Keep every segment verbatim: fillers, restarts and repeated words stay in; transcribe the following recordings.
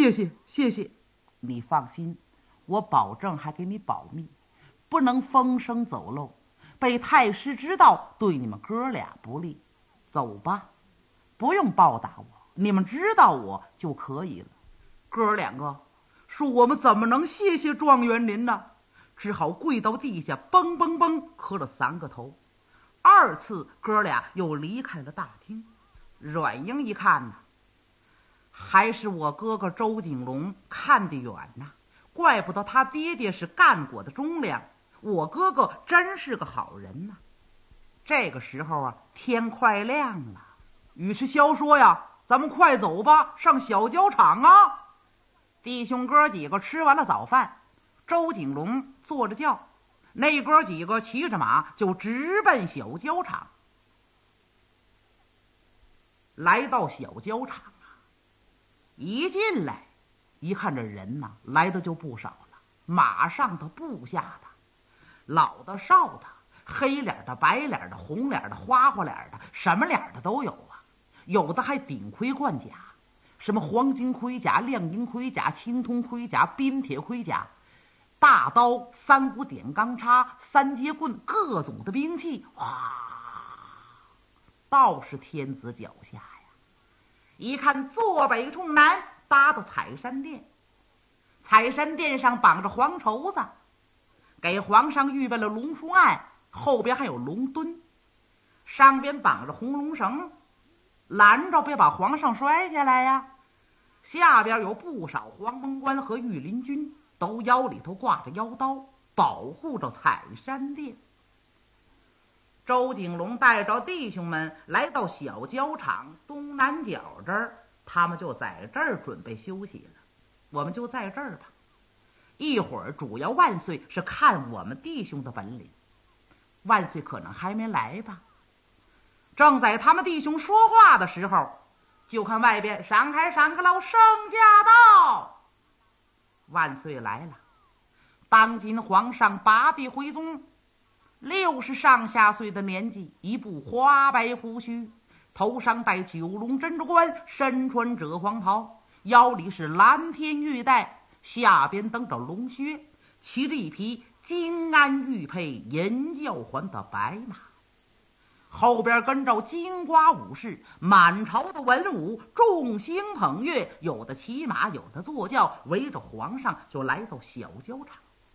谢谢谢谢。你放心，我保证还给你保密，不能风声走漏，被太师知道对你们哥俩不利。走吧，不用报答我，你们知道我就可以了。哥两个说我们怎么能谢谢状元您呢？只好跪到地下，嘣嘣嘣磕了三个头。二次哥俩又离开了大厅。阮英一看呢，还是我哥哥周景龙看得远呐，怪不得他爹爹是干过的忠良，我哥哥真是个好人呐。这个时候啊，天快亮了。于是萧说呀，咱们快走吧，上小教场啊。弟兄哥几个吃完了早饭，周景龙坐着轿，那哥几个骑着马就直奔小教场。来到小教场啊，一进来一看这人呐，来的就不少了，马上的部下的，老的少的，黑脸的白脸的红脸的花花脸的，什么脸的都有啊。有的还顶盔贯甲，什么黄金盔甲、亮银盔甲、青铜盔甲、冰铁盔甲，大刀、三股点钢叉、三节棍，各种的兵器，哇，倒是天子脚下呀。一看坐北冲南搭的彩山殿，彩山殿上绑着黄绸子，给皇上预备了龙书案，后边还有龙墩，上边绑着红龙绳，拦着别把皇上摔下来呀。下边有不少黄门官和御林军，都腰里头挂着腰刀，保护着彩山殿。周景龙带着弟兄们来到小教场东南角这儿，他们就在这儿准备休息了。我们就在这儿吧，一会儿主要万岁是看我们弟兄的本领。万岁可能还没来吧。正在他们弟兄说话的时候，就看外边闪开闪开喽，圣驾到！万岁来了。当今皇上八帝徽宗，六十上下岁的年纪，一部花白胡须，头上戴九龙珍珠冠，身穿赭黄袍，腰里是蓝天玉带，下边蹬着龙靴，骑着一匹金鞍玉佩银耀环的白马，后边跟着金瓜武士，满朝的文武众星捧月，有的骑马，有的坐轿，围着皇上就来到小教场。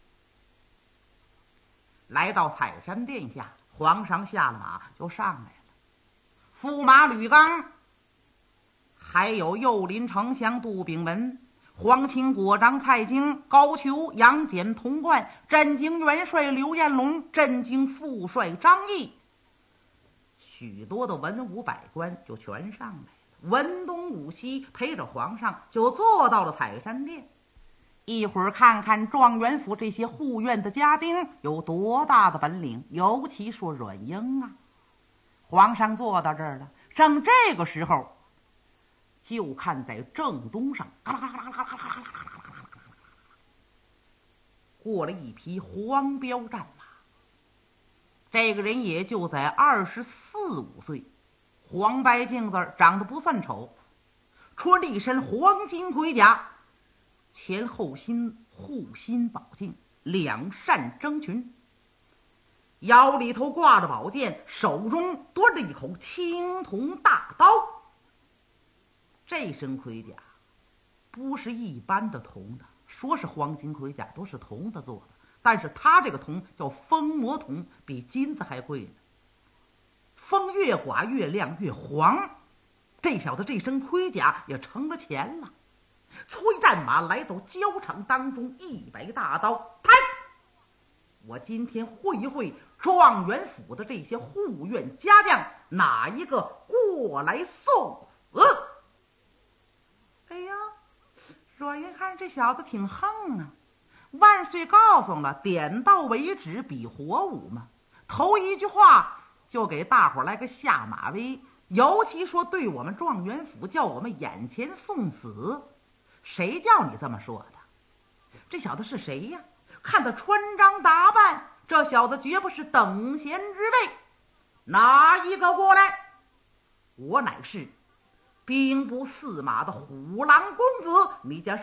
来到彩山殿下，皇上下了马就上来了，驸马吕刚，还有右林丞相杜炳文，皇亲国长蔡京、高俅、杨戬、童贯，镇京元帅刘彦龙，镇京副帅张毅，许多的文武百官就全上来了，文东武西陪着皇上就坐到了彩山殿。一会儿看看状元府这些护院的家丁有多大的本领，尤其说阮英啊。皇上坐到这儿了，正这个时候，就看在正东上嘎啦嘎啦嘎啦嘎啦嘎啦嘎啦嘎啦过了一匹黄标战马。这个人也就在二十四五岁，黄白净子，长得不算丑，穿了一身黄金盔甲，前后心护心宝镜，两扇征裙，腰里头挂着宝剑，手中端着一口青铜大刀。这身盔甲不是一般的铜的，说是黄金盔甲都是铜的做的，但是他这个铜叫风魔铜，比金子还贵呢。风越刮越亮越黄，这小子这身盔甲也成了钱了。催战马来到教场当中，一摆大刀，抬！我今天会一会状元府的这些护院家将，哪一个过来送死？哎呀，阮云看这小子挺横啊！万岁告诉了，点到为止比火舞嘛。头一句话就给大伙来个下马威，尤其说对我们状元府叫我们眼前送死。谁叫你这么说的？这小子是谁呀？看他穿章打扮，这小子绝不是等闲之辈。哪一个过来？我乃是兵部司马的虎狼公子，你家